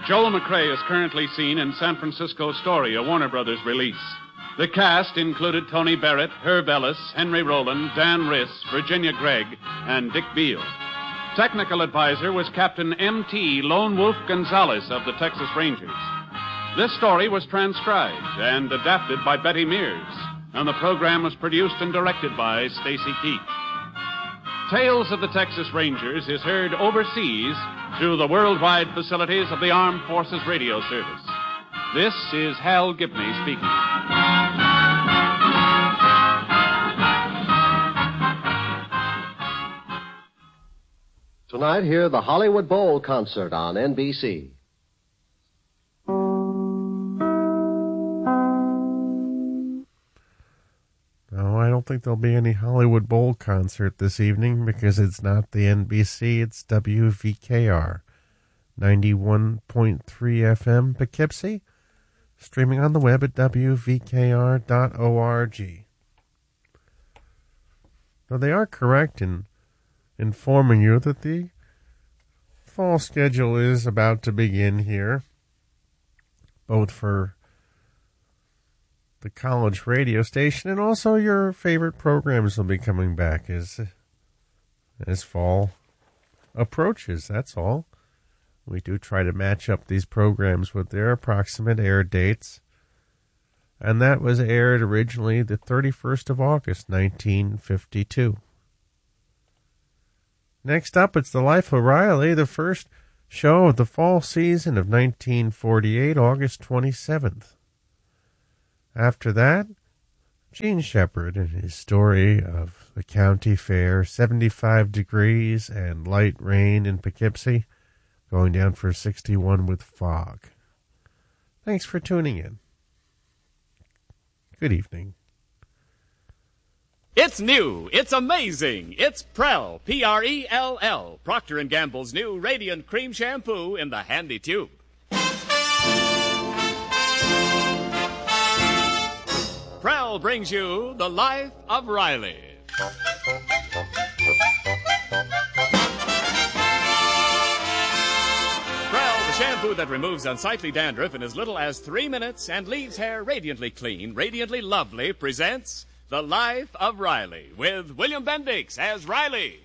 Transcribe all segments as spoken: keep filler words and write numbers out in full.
Joel McCrea is currently seen in San Francisco Story, a Warner Brothers release. The cast included Tony Barrett, Herb Ellis, Henry Rowland, Dan Riss, Virginia Gregg, and Dick Beale. Technical advisor was Captain M T Lone Wolf Gonzalez of the Texas Rangers. This story was transcribed and adapted by Betty Mears, and the program was produced and directed by Stacy Keach. Tales of the Texas Rangers is heard overseas through the worldwide facilities of the Armed Forces Radio Service. This is Hal Gibney speaking. Tonight, hear the Hollywood Bowl concert on N B C. No, I don't think there'll be any Hollywood Bowl concert this evening because it's not the N B C, it's W V K R, ninety-one point three F M Poughkeepsie, streaming on the web at w v k r dot org. Now, they are correct in informing you that the fall schedule is about to begin here, both for the college radio station, and also your favorite programs will be coming back as as fall approaches. That's all. We do try to match up these programs with their approximate air dates. And that was aired originally the thirty-first of August, nineteen fifty-two. Next up, it's The Life of Riley, the first show of the fall season of nineteen forty-eight, August twenty-seventh. After that, Gene Shepard and his story of the county fair, seventy-five degrees and light rain in Poughkeepsie, going down for sixty-one with fog. Thanks for tuning in. Good evening. It's new. It's amazing. It's Prell, P R E L L, Procter and Gamble's new Radiant Cream Shampoo in the handy tube. Prell brings you The Life of Riley. Prell, the shampoo that removes unsightly dandruff in as little as three minutes and leaves hair radiantly clean, radiantly lovely, presents The Life of Riley with William Bendix as Riley.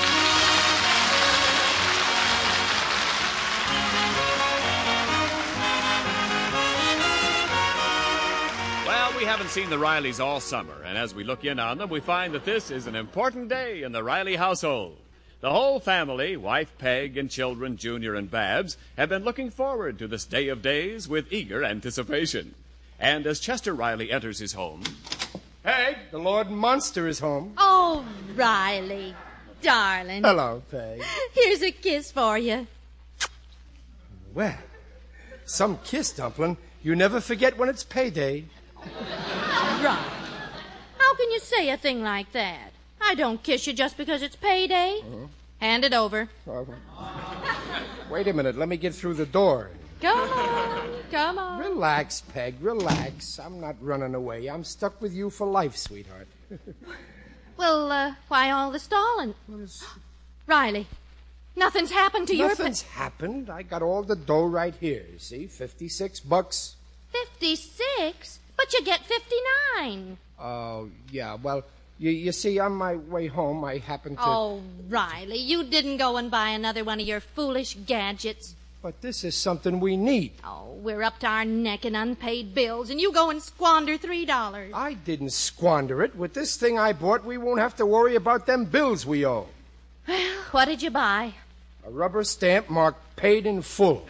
Well, we haven't seen the Rileys all summer, and as we look in on them, we find that this is an important day in the Riley household. The whole family, wife Peg and children Junior and Babs, have been looking forward to this day of days with eager anticipation. And as Chester Riley enters his home... Peg, the Lord Monster is home. Oh, Riley, darling. Hello, Peg. Here's a kiss for you. Well, some kiss, Dumpling. You never forget when it's payday. Right. How can you say a thing like that? I don't kiss you just because it's payday. Uh-huh. Hand it over. Uh, wait a minute. Let me get through the door. Come on. Come on. Relax, Peg. Relax. I'm not running away. I'm stuck with you for life, sweetheart. Well, uh, why all the stalling? Riley, nothing's happened to your... Nothing's pa- happened. I got all the dough right here. You see? Fifty-six bucks. Fifty-six? But you get fifty-nine. Oh, uh, yeah. Well, you, you see, on my way home, I happened to... Oh, Riley, you didn't go and buy another one of your foolish gadgets. But this is something we need. Oh, we're up to our neck in unpaid bills, and you go and squander three dollars. I didn't squander it. With this thing I bought, we won't have to worry about them bills we owe. Well, what did you buy? A rubber stamp marked paid in full.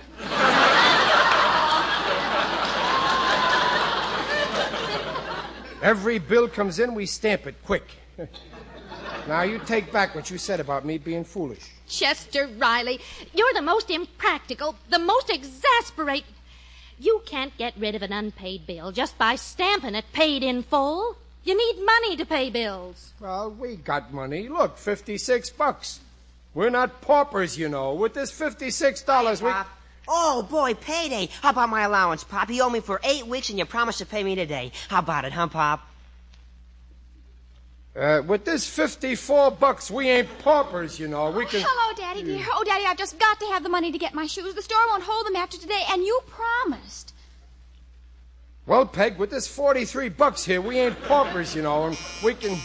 Every bill comes in, we stamp it quick. Now, you take back what you said about me being foolish. Chester Riley, you're the most impractical, the most exasperating. You can't get rid of an unpaid bill just by stamping it paid in full. You need money to pay bills. Well, we got money. Look, fifty-six bucks. We're not paupers, you know. With this fifty-six dollars, Hi, Pop. We... Oh, boy, payday. How about my allowance, Pop? You owe me for eight weeks, and you promised to pay me today. How about it, huh, Pop? Uh, with this fifty-four bucks, we ain't paupers, you know. We can... Hello, Daddy, dear. Oh, Daddy, I've just got to have the money to get my shoes. The store won't hold them after today, and you promised. Well, Peg, with this forty-three bucks here, we ain't paupers, you know, and we can...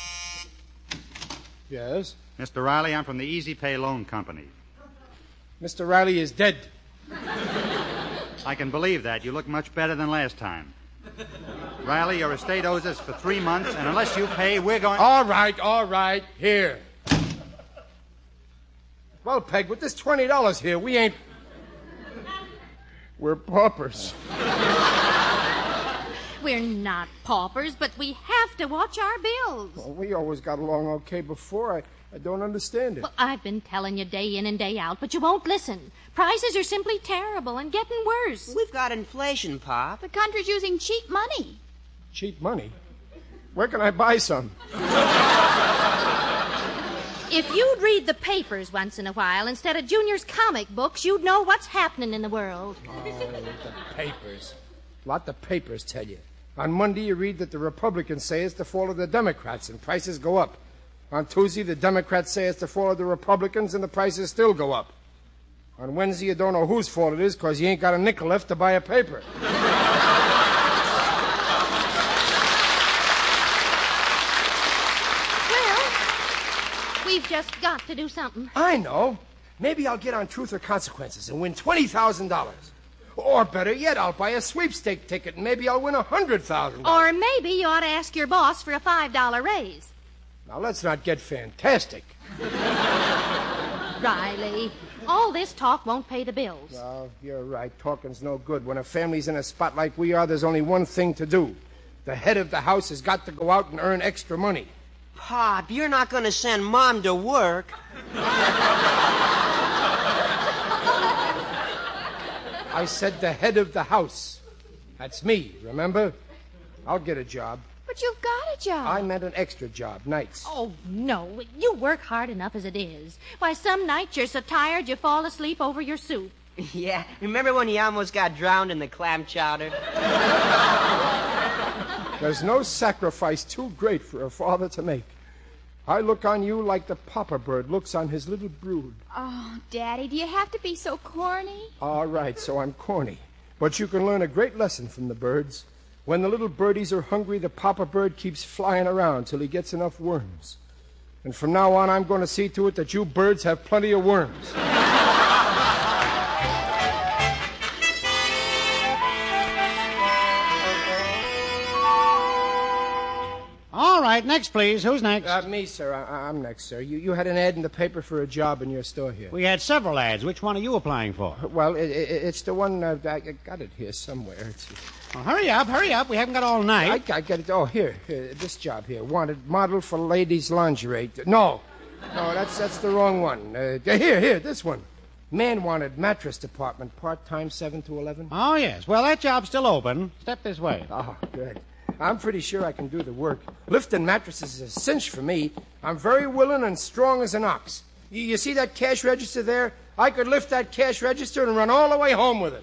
Yes? Mister Riley, I'm from the Easy Pay Loan Company. Mister Riley is dead. I can believe that. You look much better than last time. Riley, your estate owes us for three months, and unless you pay, we're going... All right, all right. Here. Well, Peg, with this twenty dollars here, we ain't... We're paupers. We're not paupers, but we have to watch our bills. Well, we always got along okay before. I, I don't understand it. Well, I've been telling you day in and day out, but you won't listen. Prices are simply terrible and getting worse. We've got inflation, Pop. The country's using cheap money. Cheap money? Where can I buy some? If you'd read the papers once in a while instead of Junior's comic books, you'd know what's happening in the world. Oh, the papers. Lot the papers tell you. On Monday, you read that the Republicans say it's the fault of the Democrats and prices go up. On Tuesday, the Democrats say it's the fault of the Republicans and the prices still go up. On Wednesday, you don't know whose fault it is because you ain't got a nickel left to buy a paper. Well, we've just got to do something. I know. Maybe I'll get on Truth or Consequences and win twenty thousand dollars. Or better yet, I'll buy a sweepstake ticket and maybe I'll win one hundred thousand dollars. Or maybe you ought to ask your boss for a five dollar raise. Now, let's not get fantastic. Riley, all this talk won't pay the bills. No, you're right. Talking's no good. When a family's in a spot like we are, there's only one thing to do. The head of the house has got to go out and earn extra money. Pop, you're not going to send Mom to work. I said the head of the house. That's me, remember? I'll get a job. But you've got a job. I meant an extra job, nights. Oh, no. You work hard enough as it is. Why, some nights you're so tired you fall asleep over your soup. Yeah, remember when you almost got drowned in the clam chowder? There's no sacrifice too great for a father to make. I look on you like the papa bird looks on his little brood. Oh, Daddy, do you have to be so corny? All right, so I'm corny. But you can learn a great lesson from the birds. When the little birdies are hungry, the papa bird keeps flying around till he gets enough worms. And from now on, I'm going to see to it that you birds have plenty of worms. All right, next, please. Who's next? Uh, me, sir. I- I'm next, sir. You you had an ad in the paper for a job in your store here. We had several ads. Which one are you applying for? Well, it, it, it's the one, uh, I got it here somewhere. It's, Well, hurry up, hurry up. We haven't got all night. I, I got it. Oh, here, here, this job here. Wanted model for ladies' lingerie. No, no, that's that's the wrong one. Uh, here, here, this one. Man wanted mattress department, part-time, seven to eleven. Oh, yes. Well, that job's still open. Step this way. Oh, good. I'm pretty sure I can do the work. Lifting mattresses is a cinch for me. I'm very willing and strong as an ox. You, you see that cash register there? I could lift that cash register and run all the way home with it.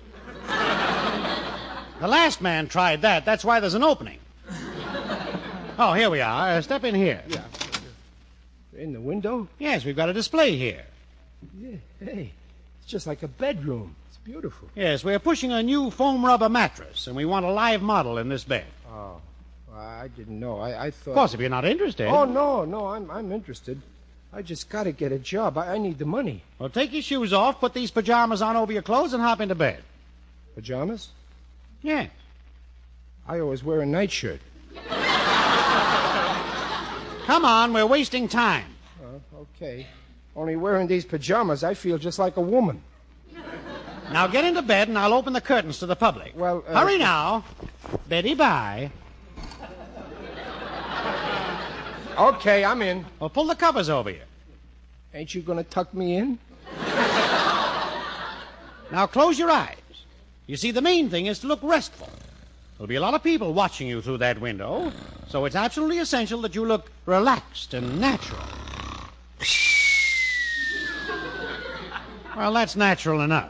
The last man tried that. That's why there's an opening. Oh, here we are. Uh, step in here. Yeah. In the window? Yes, we've got a display here. Yeah, hey, it's just like a bedroom. It's beautiful. Yes, we're pushing a new foam rubber mattress, and we want a live model in this bed. Oh, I didn't know. I, I thought... Of course, if you're not interested. Oh, no, no, I'm I'm interested. I just got to get a job. I, I need the money. Well, take your shoes off, put these pajamas on over your clothes, and hop into bed. Pajamas? Yeah. I always wear a nightshirt. Come on, we're wasting time. Oh, okay. Only wearing these pajamas, I feel just like a woman. Now get into bed, and I'll open the curtains to the public. Well, uh... Hurry now. Betty, bye. Okay, I'm in. Well, pull the covers over you. Ain't you going to tuck me in? Now close your eyes. You see, the main thing is to look restful. There'll be a lot of people watching you through that window, so it's absolutely essential that you look relaxed and natural. Well, that's natural enough.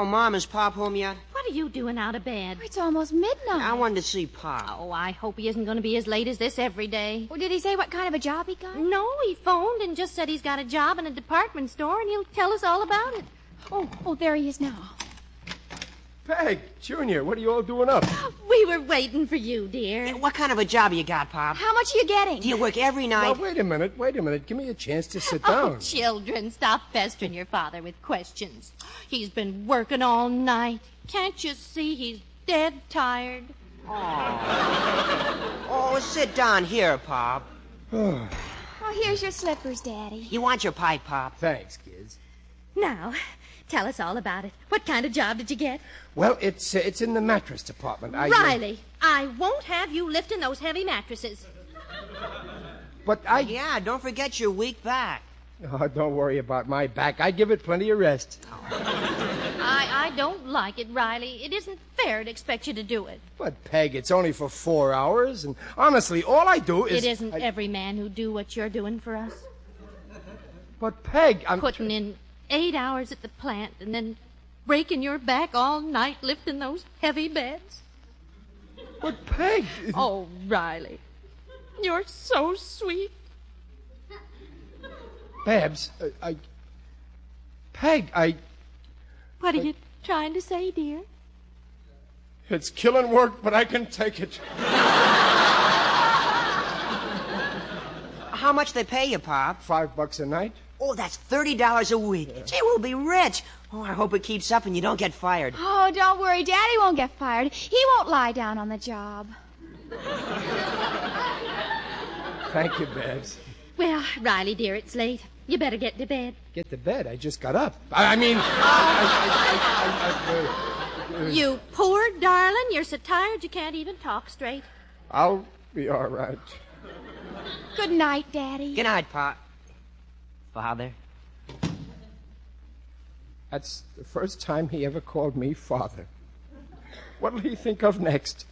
Mom, is Pop home yet? What are you doing out of bed? It's almost midnight. I wanted to see Pop. Oh, I hope he isn't going to be as late as this every day. Well, did he say what kind of a job he got? No, he phoned and just said he's got a job in a department store, and he'll tell us all about it. Oh, oh, there he is now. Peg, Junior, what are you all doing up? We were waiting for you, dear. What kind of a job you got, Pop? How much are you getting? Do you work every Now, night? wait a minute, wait a minute. Give me a chance to sit Oh, down. children, stop pestering your father with questions. He's been working all night. Can't you see he's dead tired? Oh, sit down here, Pop. Oh, here's your slippers, Daddy. You want your pipe, Pop? Thanks, kids. Now, tell us all about it. What kind of job did you get? Well, it's uh, it's in the mattress department. I, uh, Riley, I won't have you lifting those heavy mattresses. But I... Yeah, don't forget your weak back. Oh, don't worry about my back. I give it plenty of rest. I, I don't like it, Riley. It isn't fair to expect you to do it. But, Peg, it's only for four hours, and honestly, all I do is... It isn't I... every man who do what you're doing for us. But, Peg, I'm... Putting in eight hours at the plant and then breaking your back all night lifting those heavy beds. But, Peg... Oh, Riley, you're so sweet. Babs, uh, I... Peg, I... What are you trying to say, dear? It's killing work, but I can take it. How much they pay you, Pop? Five bucks a night. Oh, that's thirty dollars a week. Gee, we'll be rich. Oh, I hope it keeps up and you don't get fired. Oh, don't worry. Daddy won't get fired. He won't lie down on the job. Thank you, Babs. Well, Riley, dear, it's late. You better get to bed. Get to bed. I just got up. I, I mean... I, I, I, I, uh, uh, You poor darling. You're so tired you can't even talk straight. I'll be all right. Good night, Daddy. Good night, Pop. Father. That's the first time he ever called me father. What'll he think of next?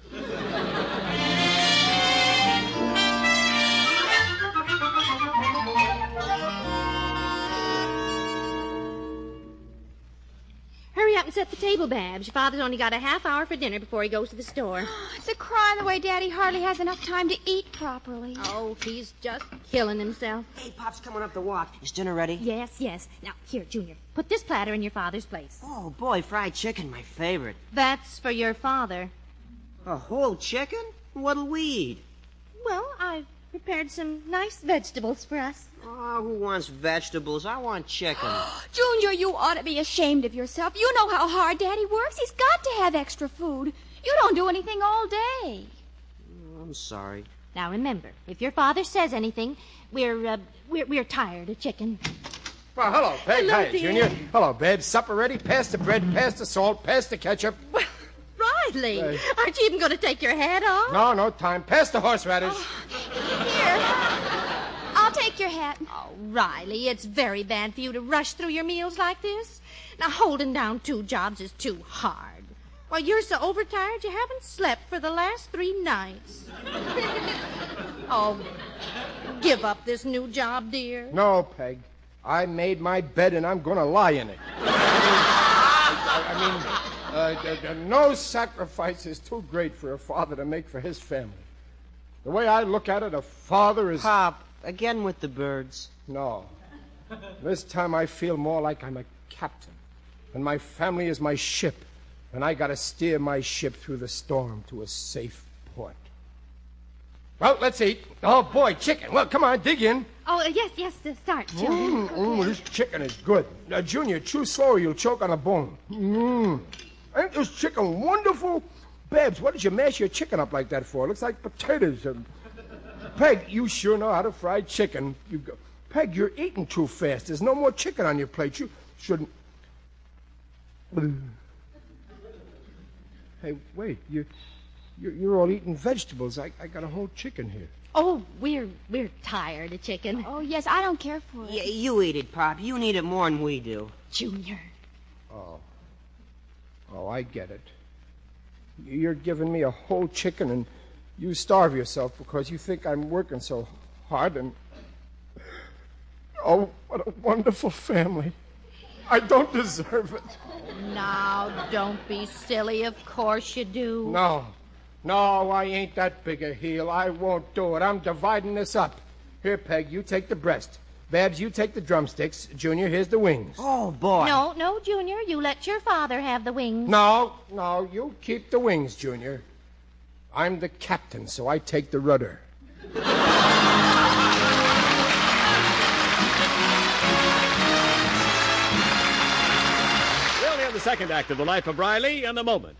Hurry up and set the table, Babs. Your father's only got a half hour for dinner before he goes to the store. It's a crime the way Daddy hardly has enough time to eat properly. Oh, he's just killing himself. Hey, Pop's coming up the walk. Is dinner ready? Yes, yes. Now, here, Junior, put this platter in your father's place. Oh, boy, fried chicken, my favorite. That's for your father. A whole chicken? What'll we eat? Well, I've prepared some nice vegetables for us. Oh, who wants vegetables? I want chicken. Junior, you ought to be ashamed of yourself. You know how hard Daddy works. He's got to have extra food. You don't do anything all day. Oh, I'm sorry. Now, remember, if your father says anything, we're, uh, we're, we're tired of chicken. Well, hello, Peg. Hello, Hi, dear. Junior. Hello, Babs. Supper ready? Pass the bread, pass the salt, pass the ketchup. Well, Riley, Right. aren't you even going to take your hat off? No, no time. Pass the horseradish. Here, I'll take your hat. Oh, Riley, it's very bad for you to rush through your meals like this. Now, holding down two jobs is too hard. Well, you're so overtired you haven't slept for the last three nights. Oh, give up this new job, dear. No, Peg. I made my bed and I'm going to lie in it. I, I mean, uh, uh, no sacrifice is too great for a father to make for his family. The way I look at it, a father is... Pop, again with the birds. No. This time I feel more like I'm a captain, and my family is my ship, and I got to steer my ship through the storm to a safe port. Well, let's eat. Oh, boy, chicken. Well, come on, dig in. Oh, uh, yes, yes, uh, start, children. Mmm, mm, this chicken is good. Now, Junior, chew slow or you'll choke on a bone. Mmm. Ain't this chicken wonderful? Babs, what did you mash your chicken up like that for? It looks like potatoes. Um, Peg, you sure know how to fry chicken. You go. Peg, you're eating too fast. There's no more chicken on your plate. You shouldn't... Hey, wait. You, you're, you're all eating vegetables. I, I got a whole chicken here. Oh, we're we're tired of chicken. Oh, yes, I don't care for it. Y- you eat it, Pop. You need it more than we do. Junior. Oh. Oh, I get it. You're giving me a whole chicken and you starve yourself because you think I'm working so hard and... Oh, what a wonderful family. I don't deserve it. Now, don't be silly. Of course you do. No. No, I ain't that big a heel. I won't do it. I'm dividing this up. Here, Peg, you take the breast. Babs, you take the drumsticks. Junior, here's the wings. Oh, boy. No, no, Junior. You let your father have the wings. No, no, you keep the wings, Junior. I'm the captain, so I take the rudder. We'll hear the second act of The Life of Riley in a moment.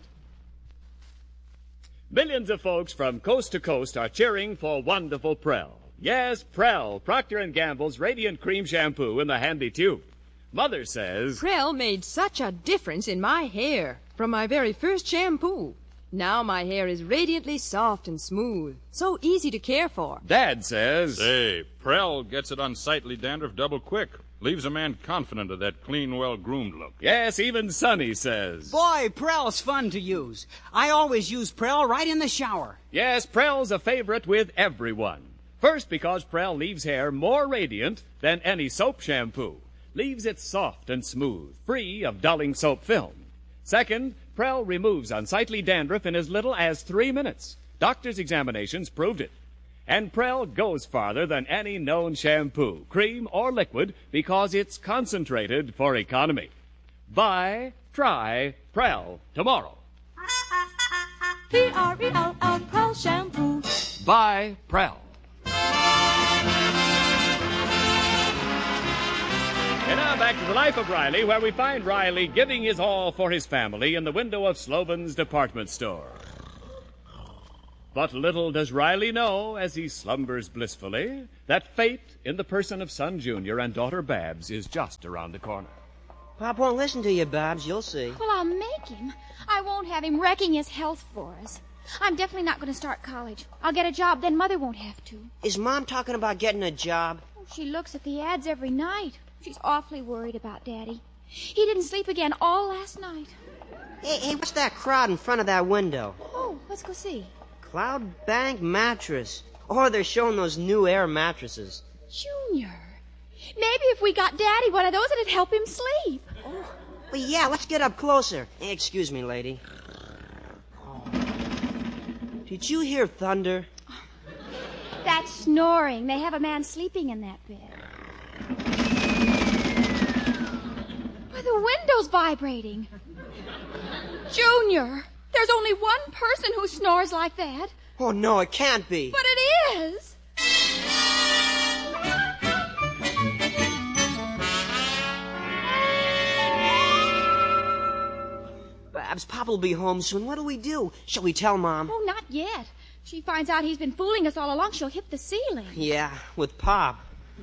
Millions of folks from coast to coast are cheering for wonderful Prell. Yes, Prell, Procter and Gamble's Radiant Cream Shampoo in the handy tube. Mother says, Prell made such a difference in my hair from my very first shampoo. Now my hair is radiantly soft and smooth, so easy to care for. Dad says, Say, Prell gets it unsightly dandruff double quick. Leaves a man confident of that clean, well-groomed look. Yes, even Sonny says, Boy, Prell's fun to use. I always use Prell right in the shower. Yes, Prell's a favorite with everyone. First, because Prell leaves hair more radiant than any soap shampoo. Leaves it soft and smooth, free of dulling soap film. Second, Prell removes unsightly dandruff in as little as three minutes. Doctors' examinations proved it. And Prell goes farther than any known shampoo, cream, or liquid because it's concentrated for economy. Buy, try Prell tomorrow. P R E L L, Prell Shampoo. Buy Prell. And now back to The Life of Riley, where we find Riley giving his all for his family in the window of Sloven's department store. But little does Riley know, as he slumbers blissfully, that fate, in the person of son Junior and daughter Babs, is just around the corner. Pop won't listen to you, Babs. You'll see. Well, I'll make him. I won't have him wrecking his health for us. I'm definitely not going to start college. I'll get a job, then Mother won't have to. Is Mom talking about getting a job? Oh, she looks at the ads every night. She's awfully worried about Daddy. He didn't sleep again all last night. Hey, hey, what's that crowd in front of that window? Oh, let's go see. Cloud Bank Mattress. Or they're showing those new air mattresses. Junior, maybe if we got Daddy one of those, it'd help him sleep. Oh, well, yeah, let's get up closer. Hey, excuse me, lady. Oh. Did you hear thunder? That's snoring. They have a man sleeping in that bed. Why, the window's vibrating. Junior, there's only one person who snores like that. Oh, no, it can't be. But it is. Babs, Pop will be home soon. What'll we do? Shall we tell Mom? Oh, not yet. She finds out he's been fooling us all along, she'll hit the ceiling. Yeah, with Pop.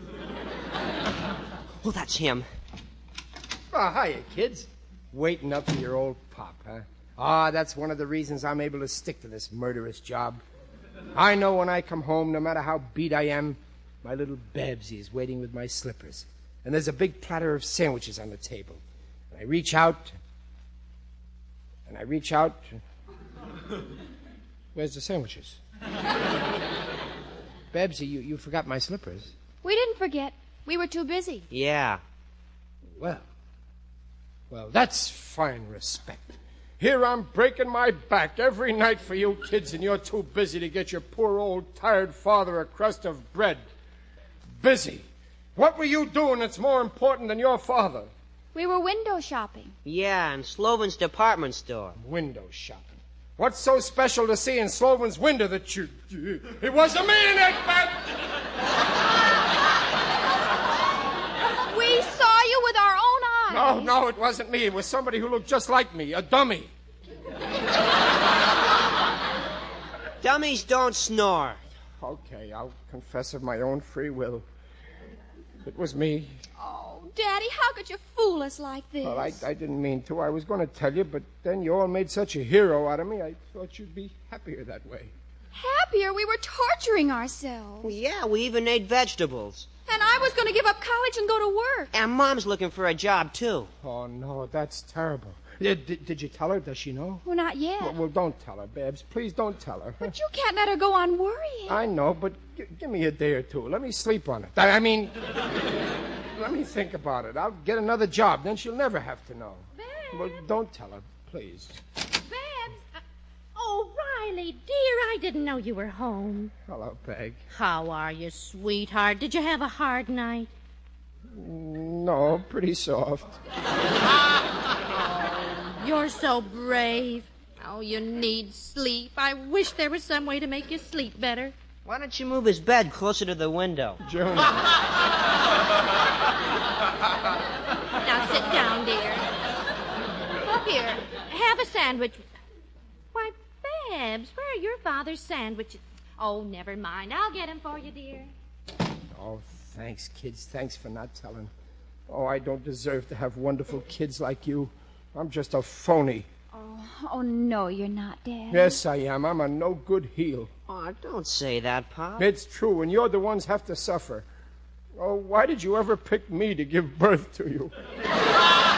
Oh, that's him. Oh, hiya, kids. Waiting up for your old Pop, huh? Ah, that's one of the reasons I'm able to stick to this murderous job. I know when I come home, no matter how beat I am, my little Babsy is waiting with my slippers. And there's a big platter of sandwiches on the table. And I reach out, and I reach out. Where's the sandwiches? Babsy, you, you forgot my slippers. We didn't forget. We were too busy. Yeah. Well, well, that's fine respect. Here I'm breaking my back every night for you kids, and you're too busy to get your poor old tired father a crust of bread. Busy. What were you doing that's more important than your father? We were window shopping. Yeah, in Sloven's department store. Window shopping. What's so special to see in Sloven's window that you... It wasn't me in that bed! We saw you with our own eyes. No, no, it wasn't me. It was somebody who looked just like me, a dummy. Dummies don't snore. Okay, I'll confess of my own free will. It was me. Oh, Daddy, how could you fool us like this? Well, I, I didn't mean to. I was going to tell you, but then you all made such a hero out of me, I thought you'd be happier that way. Happier? We were torturing ourselves. Well, yeah, we even ate vegetables. And I was going to give up college and go to work. And Mom's looking for a job, too. Oh, no, that's terrible. Did, did, did you tell her? Does she know? Well, not yet. Well, well, don't tell her, Babs. Please don't tell her. But you can't let her go on worrying. I know, but g- give me a day or two. Let me sleep on it. I, I mean, let me think about it. I'll get another job. Then she'll never have to know. Babs. Well, don't tell her, please. Babs! Uh, oh, Riley, dear, I didn't know you were home. Hello, Peg. How are you, sweetheart? Did you have a hard night? No, pretty soft. You're so brave. Oh, you need sleep. I wish there was some way to make you sleep better. Why don't you move his bed closer to the window? June. Now sit down, dear. Here, have a sandwich. Why, Babs, where are your father's sandwiches? Oh, never mind. I'll get them for you, dear. Oh, thanks, kids. Thanks for not telling. Oh, I don't deserve to have wonderful kids like you. I'm just a phony. Oh, oh no, you're not, Dad. Yes, I am. I'm a no-good heel. Oh, don't say that, Pop. It's true, and you're the ones have to suffer. Oh, why did you ever pick me to give birth to you?